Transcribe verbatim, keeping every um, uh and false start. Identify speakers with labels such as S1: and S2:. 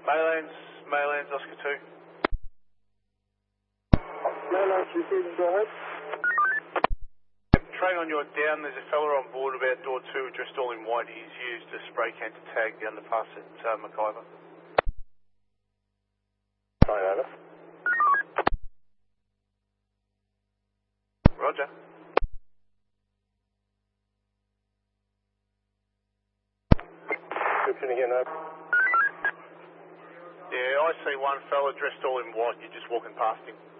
S1: Maylands, Maylands, Oscar two.
S2: Maylands, receiving, go ahead.
S1: Train on your down, there's a fella on board about door two, dressed all in white. He's used a spray can to tag the underpass at uh, McIver.
S2: Fine, over.
S1: Roger.
S2: Description again, over.
S1: Yeah, I see one fella dressed all in white. You're just walking past him.